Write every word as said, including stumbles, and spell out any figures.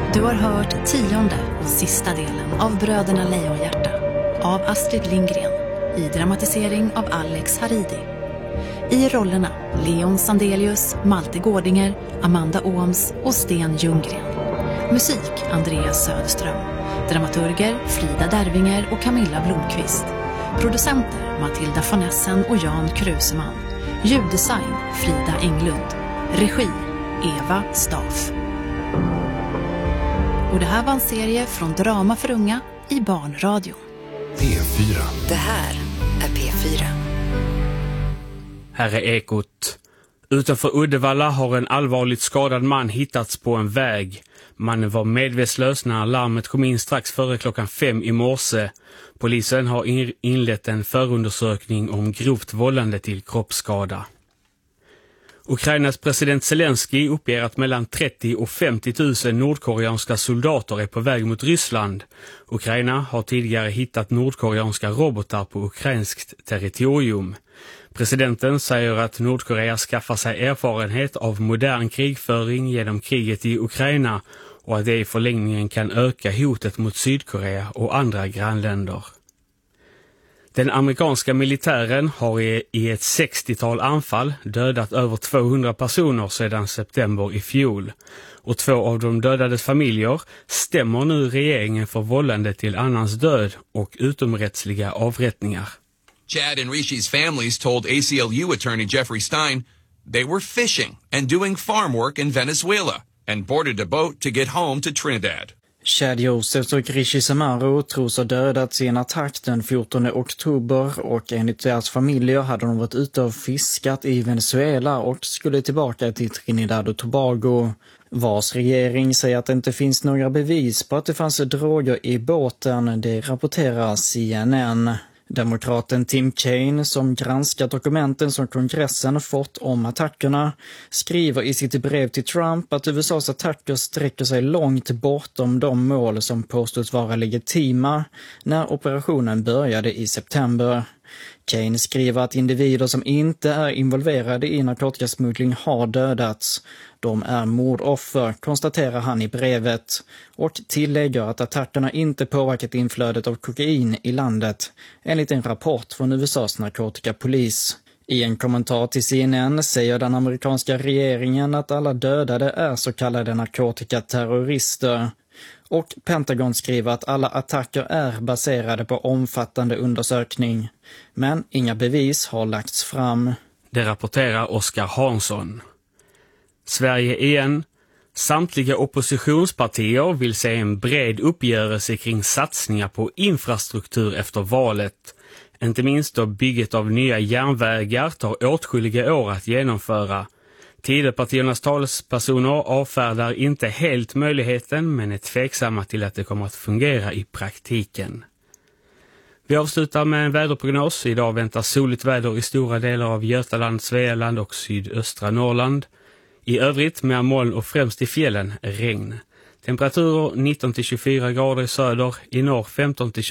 Du har hört tionde och sista delen av Bröderna Lejonhjärta av Astrid Lindgren i dramatisering av Alex Haridi. I rollerna Leon Sandelius, Malte Gårdinger, Amanda Ooms och Sten Ljunggren. Musik Andreas Söderström. Dramaturger Frida Dervinger och Camilla Blomqvist. Producenter Matilda von Essen och Jan Kruseman. Ljuddesign Frida Englund. Regi Eva Staff. Och det här var en serie från Drama för unga i Barnradio. P fyra. Det här är P fyra. Här är Ekot. Utanför Uddevalla har en allvarligt skadad man hittats på en väg. Mannen var medvetslös när larmet kom in strax före klockan fem i morse. Polisen har inlett en förundersökning om grovt vållande till kroppsskada. Ukrainas president Zelensky uppger att mellan trettio och femtio tusen nordkoreanska soldater är på väg mot Ryssland. Ukraina har tidigare hittat nordkoreanska robotar på ukrainskt territorium. Presidenten säger att Nordkorea skaffar sig erfarenhet av modern krigföring genom kriget i Ukraina och att det i förlängningen kan öka hotet mot Sydkorea och andra grannländer. Den amerikanska militären har i ett sextiotal anfall dödat över tvåhundra personer sedan september i fjol. Och två av de dödades familjer stämmer nu regeringen för vållande till annans död och utomrättsliga avrättningar. Chad and Rishi's families told A C L U attorney Jeffrey Stein they were fishing and doing farm work in Venezuela and boarded a boat to get home to Trinidad. Chad Josephs och Rishi Samaro tros ha dödats i en attack den fjortonde oktober och enligt deras familjer hade de varit ute och fiskat i Venezuela och skulle tillbaka till Trinidad och Tobago. Vars regering säger att det inte finns några bevis på att det fanns droger i båten, det rapporterar C N N. Demokraten Tim Kaine, som granskat dokumenten som kongressen fått om attackerna, skriver i sitt brev till Trump att U S A:s attacker sträcker sig långt bortom de mål som påstås vara legitima när operationen började i september. Kaine skriver att individer som inte är involverade i narkotikasmuggling har dödats. De är mordoffer, konstaterar han i brevet, och tillägger att attackerna inte påverkat inflödet av kokain i landet, enligt en rapport från U S A:s narkotikapolis. I en kommentar till C N N säger den amerikanska regeringen att alla dödade är så kallade narkotikaterrorister. Och Pentagon skriver att alla attacker är baserade på omfattande undersökning. Men inga bevis har lagts fram. Det rapporterar Oskar Hansson. Sverige igen. Samtliga oppositionspartier vill se en bred uppgörelse kring satsningar på infrastruktur efter valet. Inte minst då bygget av nya järnvägar tar åtskilliga år att genomföra. Tidöpartiernas talespersoner avfärdar inte helt möjligheten men är tveksamma till att det kommer att fungera i praktiken. Vi avslutar med en väderprognos. Idag väntar soligt väder i stora delar av Götaland, Svealand och sydöstra Norrland. I övrigt med moln och främst i fjällen regn. Temperaturer nitton till tjugofyra grader i söder, i norr femton till